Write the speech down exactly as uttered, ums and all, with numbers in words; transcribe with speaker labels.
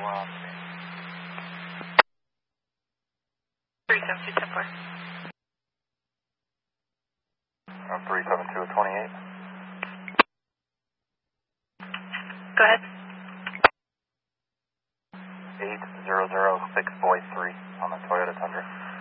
Speaker 1: one.
Speaker 2: three seven two ten four.
Speaker 1: Uh, three seven two twenty-eight.
Speaker 2: Go ahead.
Speaker 1: eight zero zero six boy three on the Toyota Tundra.